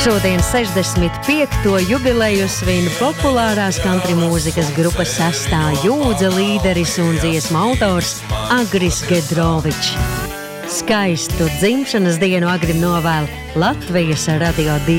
Šodien 65. jubileju svin populārās country mūzikas grupas Sastā Jūdza līderis un dziesmu autors Agris Gedrovičs. Skaistu dzimšanas dienu Agrim novēl Latvijas Radio 2.